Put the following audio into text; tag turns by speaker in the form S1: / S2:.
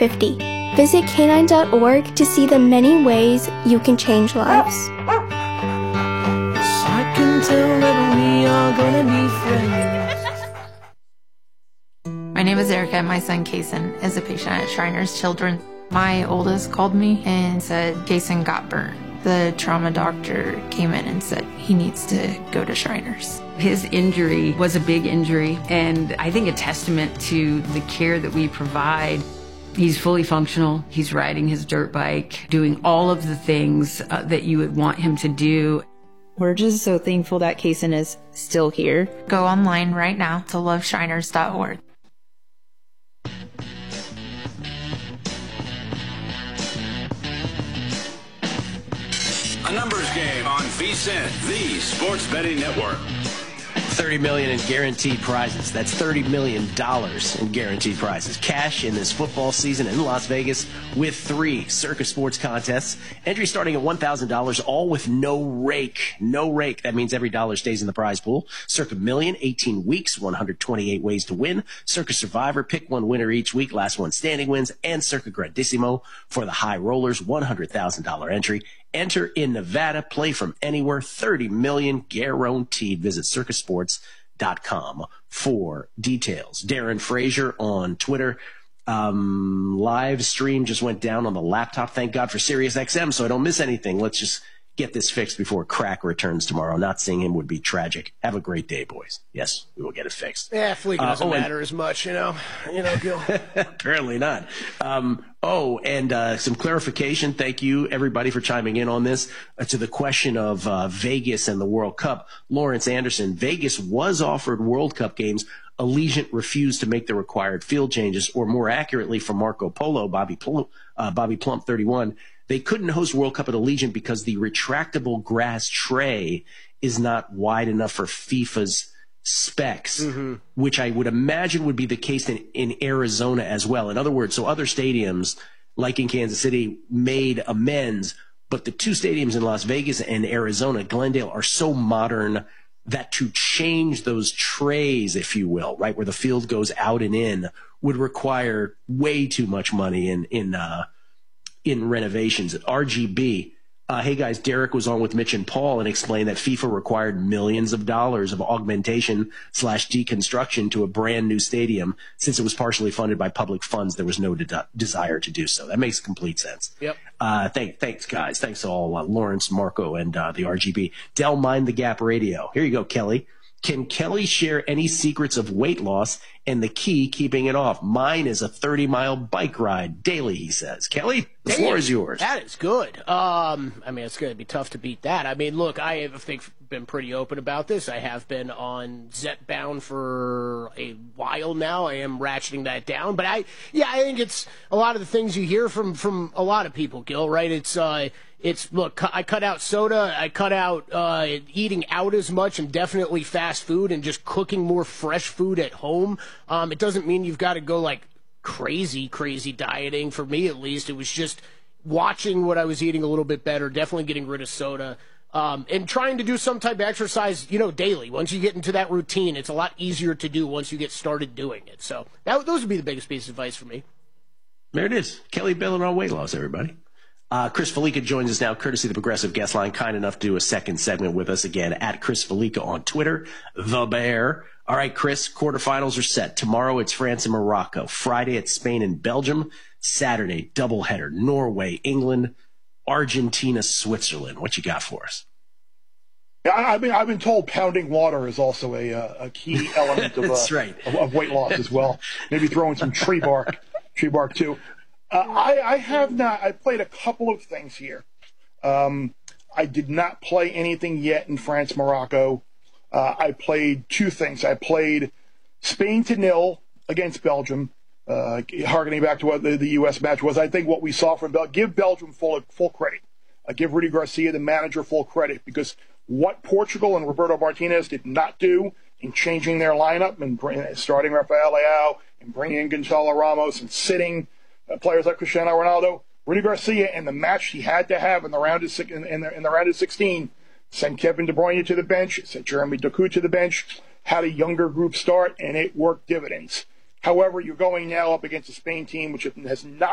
S1: 50. Visit canine.org to see the many ways you can change lives.
S2: I can tell that we are gonna be friends.
S3: My name is Erica, and my son Kason is a patient at Shriners Children. My oldest called me and said Kason got burned. The trauma doctor came in and said he needs to go to Shriners.
S4: His injury was a big injury, and I think a testament to the care that we provide. He's fully functional. He's riding his dirt bike, doing all of the things that you would want him to do.
S5: We're just so thankful that Kason is still here.
S3: Go online right now to loveshriners.org.
S6: A numbers game on VSiN, the sports betting network.
S7: $30 million in guaranteed prizes. That's $30 million in guaranteed prizes. Cash in this football season in Las Vegas with 3 Circa Sports contests. Entry starting at $1,000, all with no rake. No rake. That means every dollar stays in the prize pool. Circa Million, 18 weeks, 128 ways to win. Circa Survivor, pick one winner each week. Last one standing wins. And Circa Grandissimo for the high rollers, $100,000 entry. Enter in Nevada, play from anywhere, $30 million guaranteed. Visit circusports.com for details. Darren Frazier on Twitter. Live stream just went down on the laptop. Thank God for SiriusXM, so I don't miss anything. Let's just get this fixed before Crack returns tomorrow. Not seeing him would be tragic. Have a great day, boys. Yes, we will get it fixed.
S8: Yeah, Fleek doesn't matter as much, you know, Gil.
S7: Apparently not. Some clarification. Thank you, everybody, for chiming in on this. To the question of Vegas and the World Cup, Lawrence Anderson, Vegas was offered World Cup games. Allegiant refused to make the required field changes, or more accurately, from Marco Polo, Bobby Plump, 31, they couldn't host World Cup at Allegiant because the retractable grass tray is not wide enough for FIFA's specs, which I would imagine would be the case in Arizona as well. In other words, so other stadiums, like in Kansas City, made amends, but the 2 stadiums in Las Vegas and Arizona, Glendale, are so modern that to change those trays, if you will, right, where the field goes out and in, would require way too much money in renovations. RGB, hey guys, Derek was on with Mitch and Paul and explained that FIFA required millions of dollars of augmentation/deconstruction to a brand new stadium. Since it was partially funded by public funds, there was no desire to do so. That makes complete sense.
S8: Yep.
S7: Thanks, guys. Thanks to all Lawrence, Marco, and the RGB. Dell Mind the Gap Radio. Here you go, Kelly. Can Kelly share any secrets of weight loss and the key keeping it off? Mine is a 30-mile bike ride daily, he says. Kelly, the floor is yours.
S8: That is good. It's going to be tough to beat that. I mean, look, I have, been pretty open about this. I have been on Zepbound for a while now. I am ratcheting that down. But I think it's a lot of the things you hear from a lot of people, Gil, right? Look, I cut out soda. I cut out eating out as much, and definitely fast food, and just cooking more fresh food at home. It doesn't mean you've got to go like crazy dieting. For me, at least, it was just watching what I was eating a little bit better, definitely getting rid of soda, and trying to do some type of exercise, daily. Once you get into that routine, it's a lot easier to do once you get started doing it. So those would be the biggest piece of advice for me.
S7: There it is. Kelly bailing on weight loss, everybody. Chris Felica joins us now, courtesy of the Progressive Guest Line, kind enough to do a second segment with us again at Chris Felica on Twitter, The Bear. All right, Chris, quarterfinals are set. Tomorrow it's France and Morocco. Friday it's Spain and Belgium. Saturday, doubleheader, Norway, England, Argentina, Switzerland. What you got for us?
S9: Yeah, I've been told pounding water is also a key element of,
S7: That's right.
S9: of weight loss as well. Maybe throwing some tree bark too. I played a couple of things here. I did not play anything yet in France, Morocco. I played 2 things. I played Spain to 0 against Belgium, harkening back to what the U.S. match was. I think what we saw from Belgium, give Belgium full credit. Give Rudy Garcia, the manager, full credit, because what Portugal and Roberto Martinez did not do in changing their lineup and starting Rafael Leao and bringing in Gonzalo Ramos and sitting players like Cristiano Ronaldo, Rudy Garcia, in the match he had to have in the round of 16, sent Kevin De Bruyne to the bench, sent Jeremy Doku to the bench, had a younger group start, and it worked dividends. However, you're going now up against a Spain team which has not